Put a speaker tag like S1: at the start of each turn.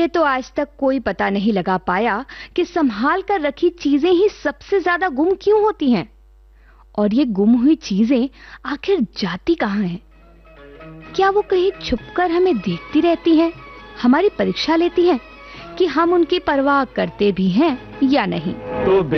S1: इसीलिए तो आज तक कोई पता नहीं लगा पाया कि संभाल कर रखी चीजें ही सबसे ज्यादा गुम क्यों होती हैं। और ये गुम हुई चीजें आखिर जाती कहाँ हैं? क्या वो कहीं छुपकर हमें देखती रहती हैं, हमारी परीक्षा लेती हैं कि हम उनकी परवाह करते भी हैं या नहीं?